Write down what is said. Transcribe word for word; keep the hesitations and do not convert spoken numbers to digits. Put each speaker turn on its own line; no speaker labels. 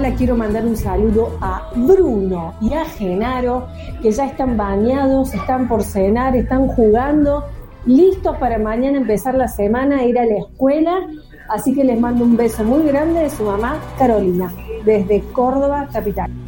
ahora quiero mandar un saludo a Bruno y a Genaro, que ya están bañados, están por cenar, están jugando, listos para mañana empezar la semana, ir a la escuela. Así que les mando un beso muy grande de su mamá Carolina, desde Córdoba, capital.